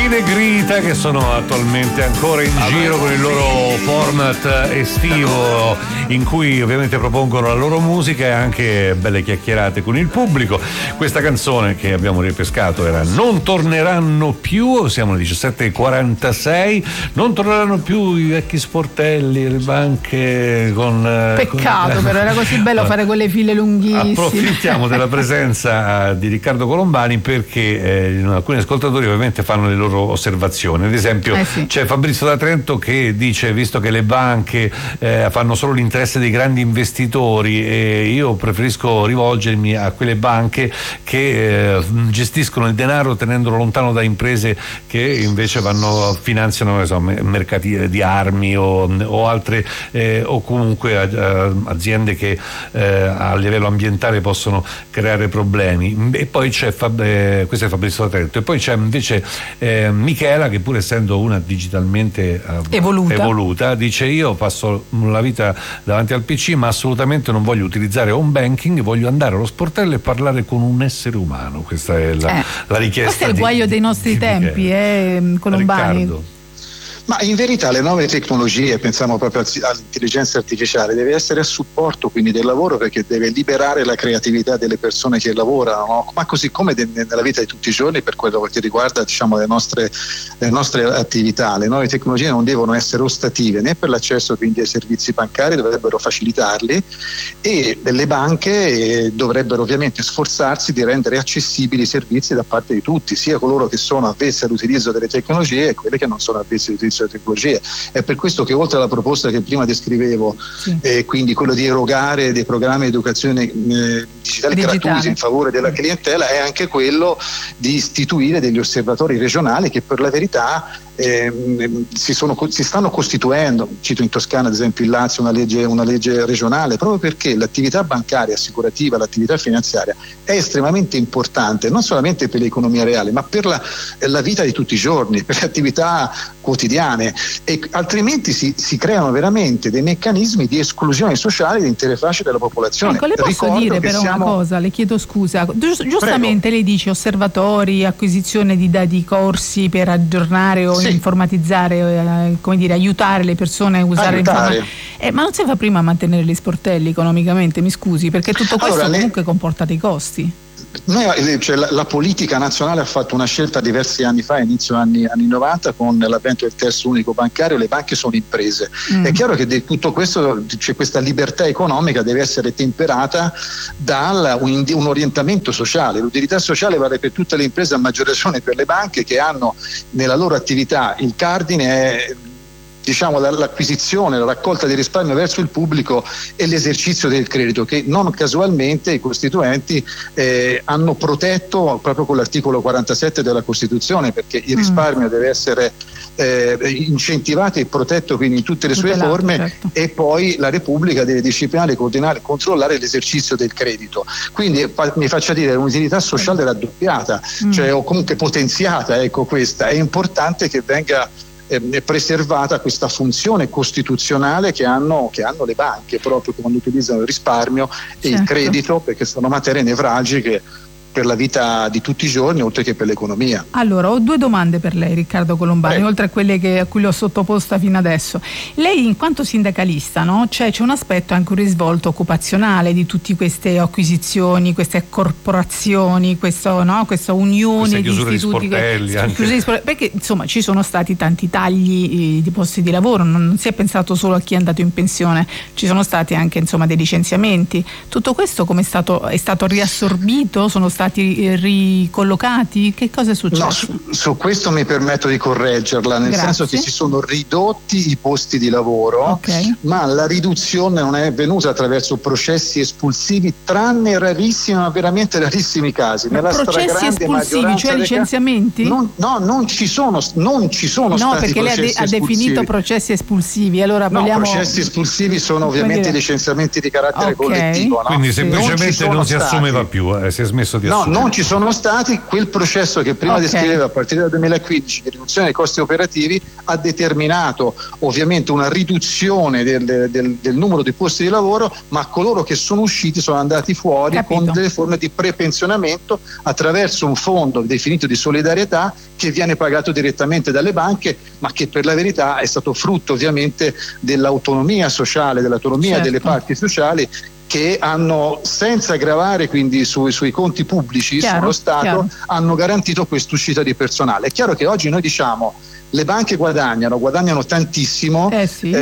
Negrita, che sono attualmente ancora in giro con il loro format estivo, in cui ovviamente propongono la loro musica e anche belle chiacchierate con il pubblico. Questa canzone che abbiamo ripescato era Non torneranno più, siamo alle 17:46, non torneranno più i vecchi sportelli, le banche con... Peccato, però era così bello fare quelle file lunghissime. Approfittiamo della presenza di Riccardo Colombani perché alcuni ascoltatori ovviamente fanno le loro osservazioni. Ad esempio c'è Fabrizio da Trento che dice: visto che le banche fanno solo l'interesse dei grandi investitori, io preferisco rivolgermi a quelle banche che gestiscono il denaro tenendolo lontano da imprese che invece finanziano mercati di armi o altre o comunque aziende che a livello ambientale possono creare problemi. E poi c'è questo è Fabrizio da Trento, e poi c'è invece Michela, che pur essendo una digitalmente evoluta, dice: io passo la vita davanti al PC, ma assolutamente non voglio utilizzare home banking, voglio andare allo sportello e parlare con un essere umano. Questa è la richiesta. Questo è il guaio dei nostri tempi, Colombani. Riccardo. Ma in verità le nuove tecnologie, pensiamo proprio all'intelligenza artificiale, deve essere a supporto quindi del lavoro, perché deve liberare la creatività delle persone che lavorano, no? Ma così come nella vita di tutti i giorni per quello che riguarda le nostre attività. Le nuove tecnologie non devono essere ostative né per l'accesso quindi ai servizi bancari, dovrebbero facilitarli, e le banche dovrebbero ovviamente sforzarsi di rendere accessibili i servizi da parte di tutti, sia coloro che sono avvezzi all'utilizzo delle tecnologie e quelle che non sono avvezzi all'utilizzo delle tecnologie. È per questo che, oltre alla proposta che prima descrivevo, quindi quello di erogare dei programmi di educazione digitale gratuiti in favore della clientela, è anche quello di istituire degli osservatori regionali che per la verità si stanno costituendo. Cito in Toscana ad esempio in Lazio una legge regionale, proprio perché l'attività bancaria, assicurativa, l'attività finanziaria è estremamente importante non solamente per l'economia reale, ma per la vita di tutti i giorni, per le attività quotidiane, e altrimenti si creano veramente dei meccanismi di esclusione sociale di intere fasce della popolazione. Ecco, le posso dire però una cosa, le chiedo scusa, giustamente Prego. Lei dice osservatori, acquisizione di corsi per aggiornare o informatizzare, come dire, aiutare le persone a usare informazioni. Ma non si fa prima mantenere gli sportelli economicamente, mi scusi, perché tutto questo comunque comporta dei costi. La politica nazionale ha fatto una scelta diversi anni fa, inizio anni 90, con l'avvento del terzo unico bancario. Le banche sono imprese. È chiaro che di tutto questo, questa libertà economica deve essere temperata da un orientamento sociale. L'utilità sociale vale per tutte le imprese, a maggior ragione per le banche, che hanno nella loro attività il cardine è l'acquisizione, la raccolta di risparmio verso il pubblico e l'esercizio del credito, che non casualmente i costituenti hanno protetto proprio con l'articolo 47 della Costituzione, perché il risparmio deve essere incentivato e protetto quindi in tutte le sue forme, certo. E poi la Repubblica deve disciplinare, coordinare, controllare l'esercizio del credito. Quindi mi faccia dire, un'utilità sociale raddoppiata, o comunque potenziata, questa è importante che venga preservata questa funzione costituzionale che hanno le banche, proprio quando utilizzano il risparmio e il credito, perché sono materie nevralgiche per la vita di tutti i giorni, oltre che per l'economia. Allora, ho due domande per lei, Riccardo Colombani, oltre a quelle a cui l'ho sottoposta fino adesso. Lei, in quanto sindacalista, no? C'è un aspetto, anche un risvolto occupazionale di tutte queste acquisizioni, queste corporazioni, questa unione di istituti, perché insomma ci sono stati tanti tagli di posti di lavoro, non si è pensato solo a chi è andato in pensione, ci sono stati anche dei licenziamenti. Tutto questo come è stato riassorbito? Sono stati ricollocati? Che cosa è successo? No, su questo mi permetto di correggerla, nel senso che si sono ridotti i posti di lavoro, ma la riduzione non è avvenuta attraverso processi espulsivi, tranne rarissimi, ma veramente rarissimi casi. Nella processi espulsivi, cioè licenziamenti? Non ci sono stati. No, perché lei ha definito processi espulsivi. Allora processi espulsivi sono ovviamente licenziamenti di carattere collettivo. No? Quindi semplicemente non si assumeva più, si è smesso di No, non ci sono stati. Quel processo che prima descriveva a partire dal 2015 di riduzione dei costi operativi ha determinato ovviamente una riduzione del numero di posti di lavoro, ma coloro che sono usciti sono andati fuori con delle forme di prepensionamento attraverso un fondo definito di solidarietà che viene pagato direttamente dalle banche, ma che per la verità è stato frutto ovviamente dell'autonomia sociale, dell'autonomia delle parti sociali, che hanno, senza gravare quindi sui conti pubblici, sullo Stato, hanno garantito quest'uscita di personale. È chiaro che oggi noi diciamo le banche guadagnano tantissimo,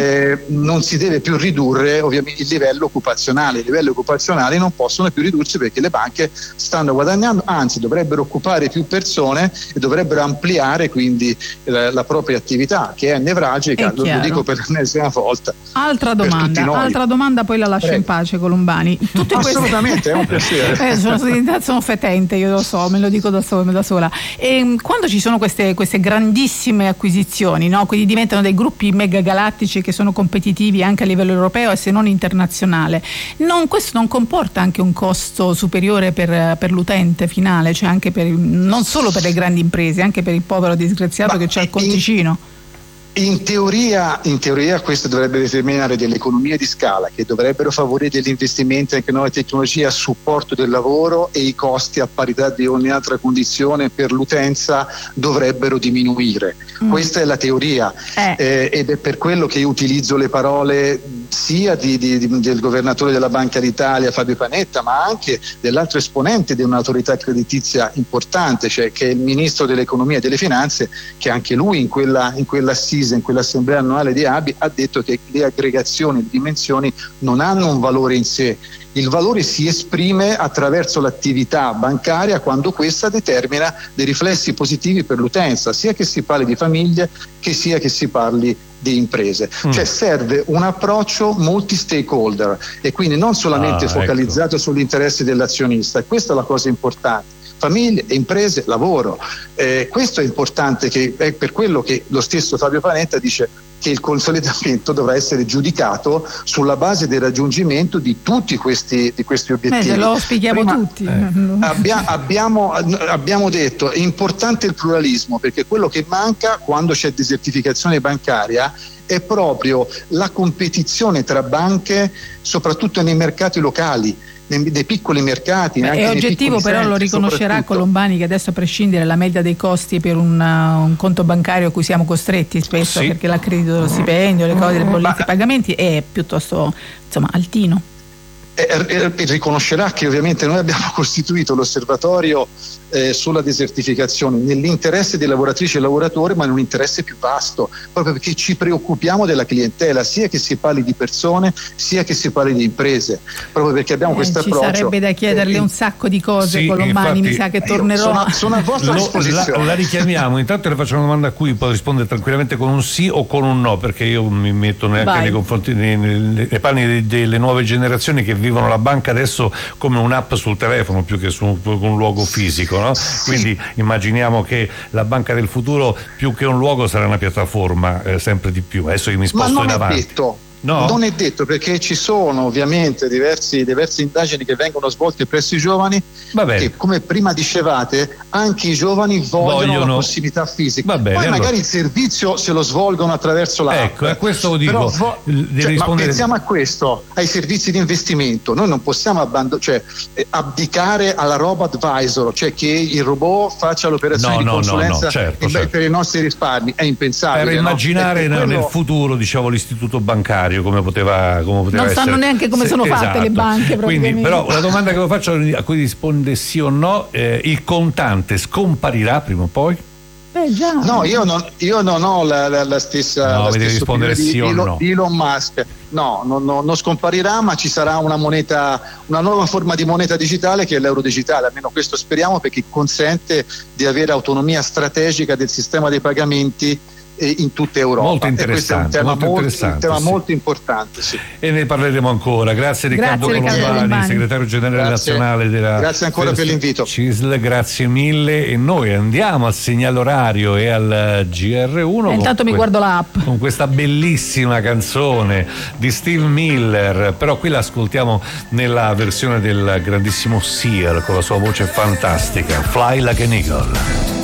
non si deve più ridurre ovviamente il livello occupazionale. I livelli occupazionali non possono più ridursi perché le banche stanno guadagnando, anzi dovrebbero occupare più persone e dovrebbero ampliare quindi la propria attività, che è nevralgica, lo dico per l'ennesima volta. Altra domanda, poi la lascio in pace, Colombani. Assolutamente, è un piacere. Sono fetente, io lo so, me lo dico da sola. E quando ci sono queste grandissime acquisizioni, no? Quindi diventano dei gruppi megagalattici che sono competitivi anche a livello europeo e se non internazionale, questo non comporta anche un costo superiore per l'utente finale, cioè anche non solo per le grandi imprese, anche per il povero disgraziato che c'ha il conticino? In teoria questo dovrebbe determinare delle economie di scala che dovrebbero favorire degli investimenti anche in nuove tecnologie a supporto del lavoro, e i costi a parità di ogni altra condizione per l'utenza dovrebbero diminuire. Questa è la teoria ed è per quello che io utilizzo le parole sia del governatore della Banca d'Italia Fabio Panetta, ma anche dell'altro esponente di un'autorità creditizia importante, cioè che è il ministro dell'economia e delle finanze, che anche lui in quell'assemblea annuale di ABI ha detto che le aggregazioni, le dimensioni non hanno un valore in sé. Il valore si esprime attraverso l'attività bancaria quando questa determina dei riflessi positivi per l'utenza, sia che si parli di famiglie che sia che si parli di imprese. Cioè serve un approccio multi-stakeholder e quindi non solamente focalizzato sugli interessi dell'azionista. Questa è la cosa importante. Famiglie, imprese, lavoro. Questo è importante, che è per quello che lo stesso Fabio Panetta dice che il consolidamento dovrà essere giudicato sulla base del raggiungimento di tutti questi obiettivi. Lo spieghiamo tutti. Abbiamo detto è importante il pluralismo, perché quello che manca quando c'è desertificazione bancaria è proprio la competizione tra banche, soprattutto nei mercati locali, dei piccoli mercati. È oggettivo, però lo riconoscerà Colombani, che adesso, a prescindere la media dei costi per un conto bancario a cui siamo costretti spesso, perché l'accredito dello stipendio, le cose, le bollette, i pagamenti, è piuttosto altino. Riconoscerà che ovviamente noi abbiamo costituito l'osservatorio sulla desertificazione nell'interesse dei lavoratrici e lavoratori, ma in un interesse più vasto, proprio perché ci preoccupiamo della clientela, sia che si parli di persone sia che si parli di imprese, proprio perché abbiamo questo approccio. Ci sarebbe da chiederle un sacco di cose, Colombani, mi sa che tornerò. Sono a vostra disposizione. La richiamiamo, intanto le faccio una domanda a cui può rispondere tranquillamente con un sì o con un no, perché io mi metto neanche nei confronti nei panni delle nuove generazioni che vivono la banca adesso come un'app sul telefono più che su un luogo fisico, no? Quindi immaginiamo che la banca del futuro più che un luogo sarà una piattaforma, sempre di più. Adesso io mi sposto in avanti. No? Non è detto, perché ci sono ovviamente diverse indagini che vengono svolte presso i giovani, che, come prima dicevate, anche i giovani vogliono la prossimità fisica. Poi magari il servizio se lo svolgono attraverso l'app. Ecco, a questo lo dico. Ma pensiamo a questo, ai servizi di investimento. Noi non possiamo abdicare alla robot advisor, cioè che il robot faccia l'operazione di consulenza per i nostri risparmi. È impensabile. Per immaginare nel futuro, diciamo, l'istituto bancario come poteva non essere. Non sanno neanche come sono fatte le banche. Quindi, però, la domanda che vi faccio, a cui risponde sì o no, il contante scomparirà prima o poi? Già. No, io non ho la stessa. No, mi devi rispondere sì o no. Di Elon Musk. No, non scomparirà, ma ci sarà una nuova forma di moneta digitale, che è l'euro digitale. Almeno questo speriamo, perché consente di avere autonomia strategica del sistema dei pagamenti in tutta Europa. Molto interessante, un tema molto importante. Sì. E ne parleremo ancora. Grazie Riccardo Colombani, segretario generale nazionale della Grazie ancora per l'invito. CISL, grazie mille. E noi andiamo al segnale orario e al GR1. Intanto mi guardo l'app. Con questa bellissima canzone di Steve Miller, però qui la ascoltiamo nella versione del grandissimo Seal con la sua voce fantastica, Fly Like an Eagle.